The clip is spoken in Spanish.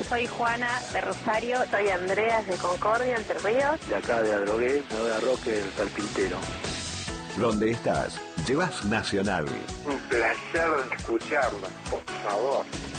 Soy Juana de Rosario. Soy Andreas de Concordia, Entre Ríos. De acá de Adrogué, me voy a Roque del Carpintero. ¿Dónde estás? Llevas Nacional. Un placer escucharla, por favor.